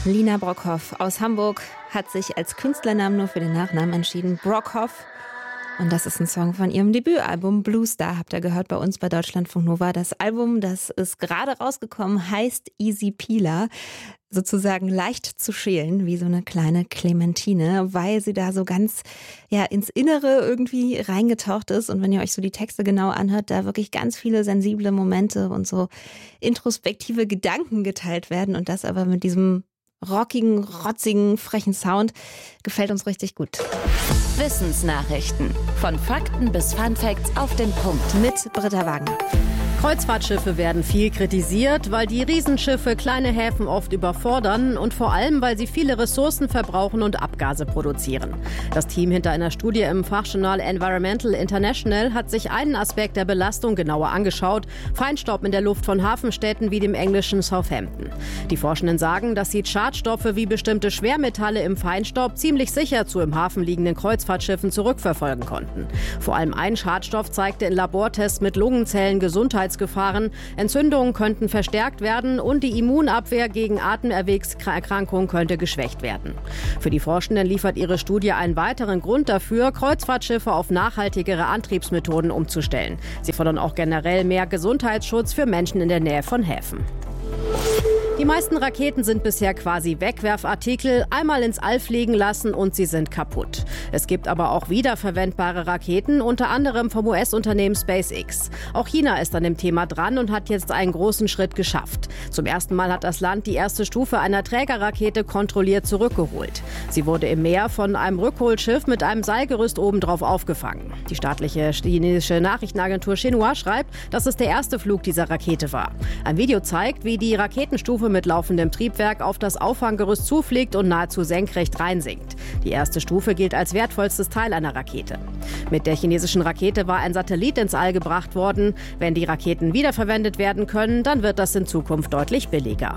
Lina Brockhoff aus Hamburg hat sich als Künstlernamen nur für den Nachnamen entschieden. Brockhoff. Und das ist ein Song von ihrem Debütalbum Blue Star, habt ihr gehört bei uns bei Deutschlandfunk Nova. Das Album, das ist gerade rausgekommen, heißt Easy Peeler. Sozusagen leicht zu schälen, wie so eine kleine Clementine, weil sie da so ganz ins Innere irgendwie reingetaucht ist. Und wenn ihr euch so die Texte genau anhört, da wirklich ganz viele sensible Momente und so introspektive Gedanken geteilt werden. Und das aber mit diesem rockigen, rotzigen, frechen Sound gefällt uns richtig gut. Wissensnachrichten. Von Fakten bis Funfacts auf den Punkt. Mit Britta Wagner. Kreuzfahrtschiffe werden viel kritisiert, weil die Riesenschiffe kleine Häfen oft überfordern und vor allem, weil sie viele Ressourcen verbrauchen und Abgase produzieren. Das Team hinter einer Studie im Fachjournal Environmental International hat sich einen Aspekt der Belastung genauer angeschaut: Feinstaub in der Luft von Hafenstädten wie dem englischen Southampton. Die Forschenden sagen, dass sie Schadstoffe wie bestimmte Schwermetalle im Feinstaub ziemlich sicher zu im Hafen liegenden Kreuzfahrtschiffen zurückverfolgen konnten. Vor allem ein Schadstoff zeigte in Labortests mit Lungenzellen Gesundheitsgefahren. Entzündungen könnten verstärkt werden und die Immunabwehr gegen Atemwegserkrankungen könnte geschwächt werden. Für die Forschenden liefert ihre Studie einen weiteren Grund dafür, Kreuzfahrtschiffe auf nachhaltigere Antriebsmethoden umzustellen. Sie fordern auch generell mehr Gesundheitsschutz für Menschen in der Nähe von Häfen. Die meisten Raketen sind bisher quasi Wegwerfartikel, einmal ins All fliegen lassen und sie sind kaputt. Es gibt aber auch wiederverwendbare Raketen, unter anderem vom US-Unternehmen SpaceX. Auch China ist an dem Thema dran und hat jetzt einen großen Schritt geschafft. Zum ersten Mal hat das Land die erste Stufe einer Trägerrakete kontrolliert zurückgeholt. Sie wurde im Meer von einem Rückholschiff mit einem Seilgerüst obendrauf aufgefangen. Die staatliche chinesische Nachrichtenagentur Xinhua schreibt, dass es der erste Flug dieser Rakete war. Ein Video zeigt, wie die Raketenstufe mit laufendem Triebwerk auf das Auffanggerüst zufliegt und nahezu senkrecht reinsinkt. Die erste Stufe gilt als wertvollstes Teil einer Rakete. Mit der chinesischen Rakete war ein Satellit ins All gebracht worden. Wenn die Raketen wiederverwendet werden können, dann wird das in Zukunft deutlich billiger.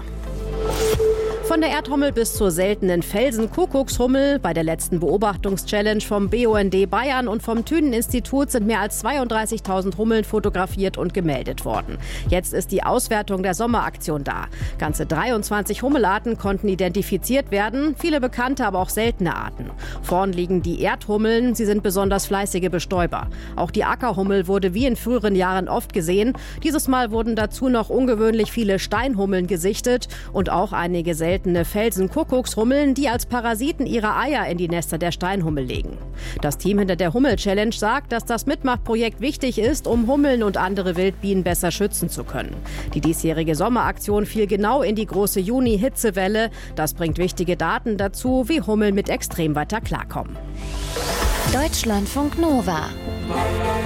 Von der Erdhummel bis zur seltenen Felsenkuckuckshummel. Bei der letzten Beobachtungschallenge vom BUND Bayern und vom Thünen-Institut sind mehr als 32.000 Hummeln fotografiert und gemeldet worden. Jetzt ist die Auswertung der Sommeraktion da. Ganze 23 Hummelarten konnten identifiziert werden, viele bekannte, aber auch seltene Arten. Vorn liegen die Erdhummeln, sie sind besonders fleißige Bestäuber. Auch die Ackerhummel wurde wie in früheren Jahren oft gesehen. Dieses Mal wurden dazu noch ungewöhnlich viele Steinhummeln gesichtet und auch einige seltene Felsenkuckuckshummeln, die als Parasiten ihre Eier in die Nester der Steinhummel legen. Das Team hinter der Hummel-Challenge sagt, dass das Mitmachprojekt wichtig ist, um Hummeln und andere Wildbienen besser schützen zu können. Die diesjährige Sommeraktion fiel genau in die große Juni-Hitzewelle. Das bringt wichtige Daten dazu, wie Hummeln mit Extremwetter klarkommen. Deutschlandfunk Nova.